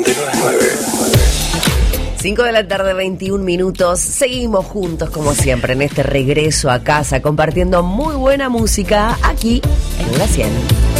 99.9. 5 de la tarde, 21 minutos. Seguimos juntos, como siempre, en este regreso a casa, compartiendo muy buena música aquí en La 100.